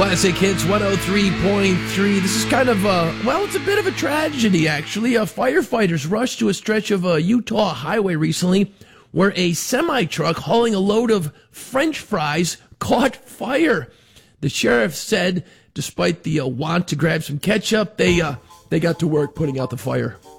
Classic Hits 103.3. This is kind of it's a bit of a tragedy, actually. Firefighters rushed to a stretch of a Utah highway recently where a semi-truck hauling a load of French fries caught fire. The sheriff said, despite the want to grab some ketchup, they got to work putting out the fire.